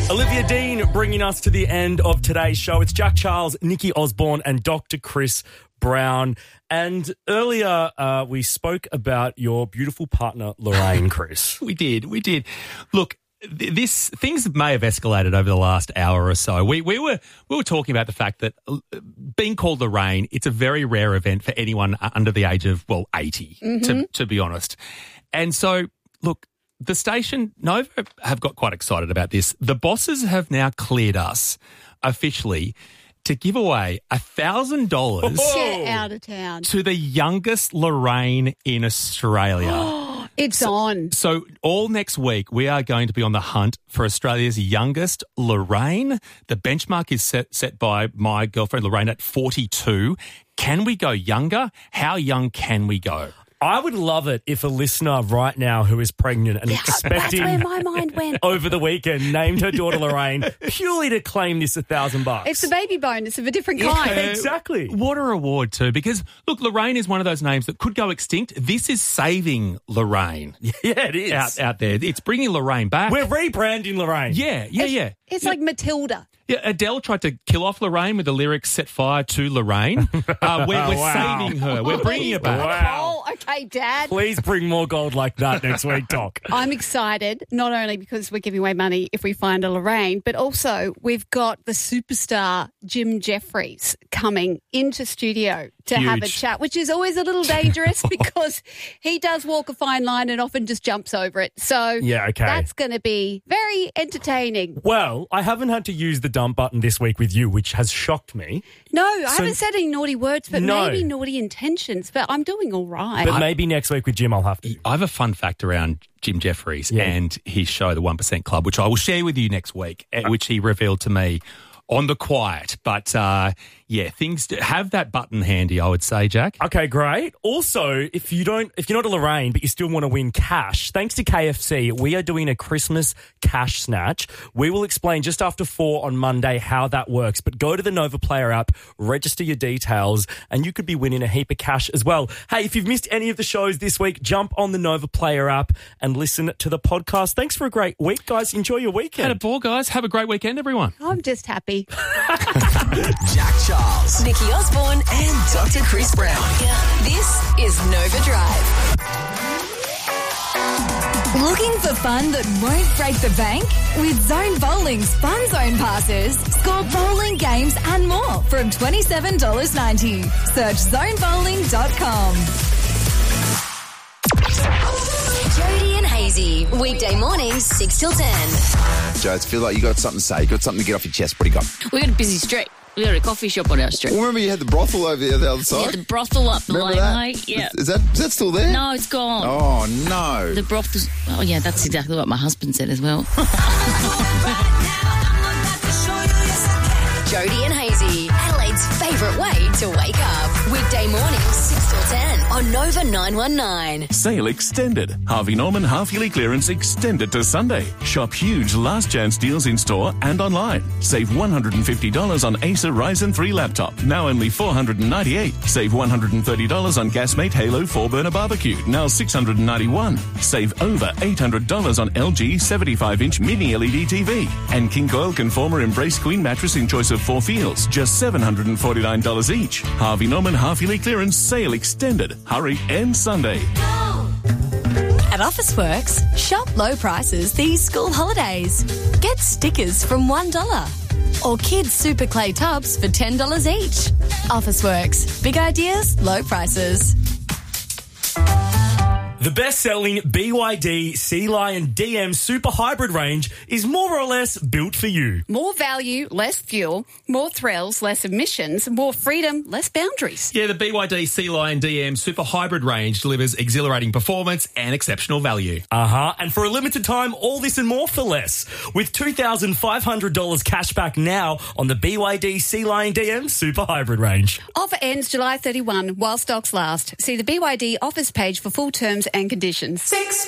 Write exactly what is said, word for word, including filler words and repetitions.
Olivia Dean bringing us to the end of today's show. It's Jack Charles, Nikki Osborne and Doctor Chris Brown. And earlier uh, we spoke about your beautiful partner, Lorraine, Chris. We did, we did. Look, th- this things may have escalated over the last hour or so. We we were we were talking about the fact that uh, being called Lorraine, it's a very rare event for anyone under the age of, well, eighty, mm-hmm. to, to be honest. And so, look, the station, Nova, have got quite excited about this. The bosses have now cleared us officially to give away one thousand dollars Get out of town. to the youngest Lorraine in Australia. It's so, on. So all next week we are going to be on the hunt for Australia's youngest Lorraine. The benchmark is set, set by my girlfriend Lorraine at forty-two. Can we go younger? How young can we go? I would love it if a listener right now who is pregnant and expecting That's where my mind went. over the weekend named her daughter Lorraine purely to claim this a thousand bucks. It's a baby bonus of a different Yeah, kind. exactly. What a reward too, because look, Lorraine is one of those names that could go extinct. This is saving Lorraine. Yeah, it is. Out, out there. It's bringing Lorraine back. We're rebranding Lorraine. Yeah, yeah, It's, yeah. it's yeah. like Matilda. Yeah, Adele tried to kill off Lorraine with the lyrics "Set fire to Lorraine." Uh, we're we're Wow. saving her. We're bringing her back. Wow. Oh, okay, Dad. Please bring more gold like that next week, Doc. I'm excited, not only because we're giving away money if we find a Lorraine, but also we've got the superstar Jim Jeffries coming into studio to Huge. have a chat, which is always a little dangerous because he does walk a fine line and often just jumps over it. So Yeah, okay. that's going to be very entertaining. Well, I haven't had to use the dump button this week with you, which has shocked me. No, I So- haven't said any naughty words, but No. maybe naughty intentions, but I'm doing all right. But maybe next week with Jim I'll have to. I have a fun fact around Jim Jeffries Yeah. and his show, The one percent Club, which I will share with you next week, uh, which he revealed to me on the quiet. But, uh, yeah, things do, have that button handy, I would say, Jack. Okay, great. Also, if you don't, if you're not a Lorraine, but you still want to win cash, thanks to K F C, we are doing a Christmas cash snatch. We will explain just after four on Monday how that works. But go to the Nova Player app, register your details, and you could be winning a heap of cash as well. Hey, if you've missed any of the shows this week, jump on the Nova Player app and listen to the podcast. Thanks for a great week, guys. Enjoy your Had a weekend. ball, guys. Have a great weekend, everyone. I'm just happy. Jack Charles, Nikki Osborne and Doctor Chris Brown. This is Nova Drive. Looking for fun that won't break the bank? With Zone Bowling's Fun Zone passes, score bowling games and more from twenty-seven dollars ninety. Search zone bowling dot com. Jody and Hazy, weekday mornings six till ten. Jodes, feel like you got something to say. You got something to get off your chest. What do you got? We got a busy street. We got a coffee shop on our street. Well, remember you had the brothel over there the other Yeah, side? the brothel up the remember way, that? mate. Yeah. Is that, is that still there? No, it's gone. Oh, no. The brothel's... Oh, yeah, that's exactly what my husband said as well. Jody and Hazy, Adelaide's favourite way to wake up. Weekday mornings six till ten on Nova nine one nine. Sale extended. Harvey Norman half-yearly clearance extended to Sunday. Shop huge last chance deals in store and online. Save one hundred fifty dollars on Acer Ryzen three laptop, now only four hundred ninety-eight dollars. Save one hundred thirty dollars on Gasmate Halo four burner barbecue, now six hundred ninety-one dollars. Save over eight hundred dollars on L G seventy-five inch mini L E D T V. And King Coil Conformer Embrace Queen mattress in choice of four feels, just seven hundred forty-nine dollars each. Harvey Norman half-yearly clearance sale extended. Hurry, end Sunday. At Officeworks, shop low prices these school holidays. Get stickers from one dollar. Or kids' super clay tubs for ten dollars each. Officeworks. Big ideas, low prices. The best-selling B Y D Sea Lion D M Super Hybrid range is more or less built for you. More value, less fuel, more thrills, less emissions, more freedom, less boundaries. Yeah, the B Y D Sea Lion D M Super Hybrid range delivers exhilarating performance and exceptional value. Uh-huh. And for a limited time, all this and more for less. With two thousand five hundred dollars cash back now on the B Y D Sea Lion D M Super Hybrid range. Offer ends July thirty-first while stocks last. See the B Y D offers page for full terms and conditions. Six